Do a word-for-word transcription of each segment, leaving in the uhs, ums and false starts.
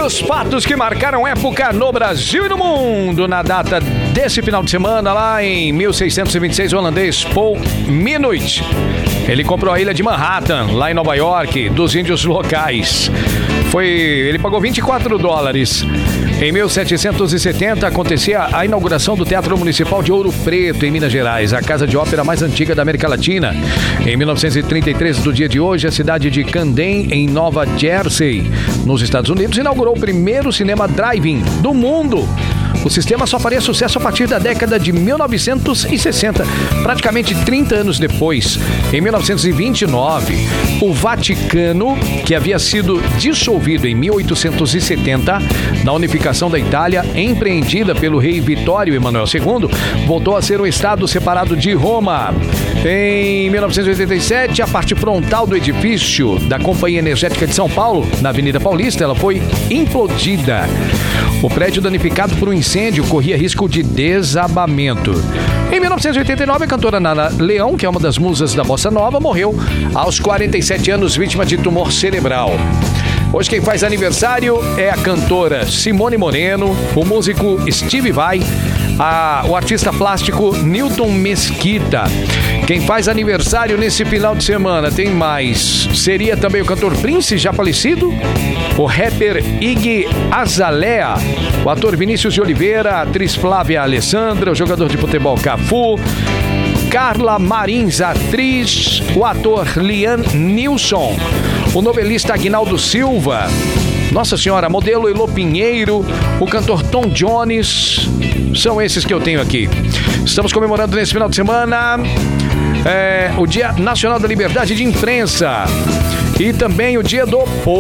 os fatos que marcaram época no Brasil e no mundo. Na data desse final de semana, lá em mil seiscentos e vinte e seis, o holandês Paul Minuit, ele comprou a ilha de Manhattan, lá em Nova York, dos índios locais. Foi, ele pagou vinte e quatro dólares. Em mil setecentos e setenta, acontecia a inauguração do Teatro Municipal de Ouro Preto, em Minas Gerais, a casa de ópera mais antiga da América Latina. Em mil novecentos e trinta e três, do dia de hoje, a cidade de Camden, em Nova Jersey, nos Estados Unidos, inaugurou o primeiro cinema drive-in do mundo. O sistema só faria sucesso a partir da década de mil novecentos e sessenta, praticamente trinta anos depois. Em mil novecentos e vinte e nove, o Vaticano, que havia sido dissolvido em mil oitocentos e setenta, na unificação da Itália, empreendida pelo rei Vitório Emanuel segundo, voltou a ser um estado separado de Roma. Em mil novecentos e oitenta e sete, a parte frontal do edifício da Companhia Energética de São Paulo, na Avenida Paulista, ela foi implodida. O prédio danificado por um incêndio corria risco de desabamento. Em mil novecentos e oitenta e nove, a cantora Nana Leão, que é uma das musas da bossa nova, morreu aos quarenta e sete anos, vítima de tumor cerebral. Hoje quem faz aniversário é a cantora Simone Moreno, o músico Steve Vai, a, o artista plástico Newton Mesquita. Quem faz aniversário nesse final de semana tem mais. Seria também o cantor Prince, já falecido, o rapper Iggy Azalea, o ator Vinícius de Oliveira, a atriz Flávia Alessandra, o jogador de futebol Cafu, Carla Marins, atriz, o ator Liam Neeson, o novelista Aguinaldo Silva, Nossa Senhora, modelo Elô Pinheiro, o cantor Tom Jones. São esses que eu tenho aqui. Estamos comemorando nesse final de semana é, o Dia Nacional da Liberdade de Imprensa e também o Dia do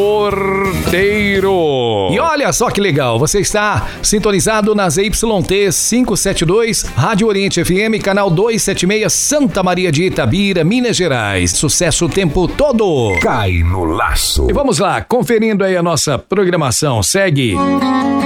Porteiro. E olha só que legal, você está sintonizado na Z Y T quinhentos e setenta e dois, Rádio Oriente F M, canal duzentos e setenta e seis, Santa Maria de Itabira, Minas Gerais. Sucesso o tempo todo. Cai no laço. E vamos lá, conferindo aí a nossa programação. Segue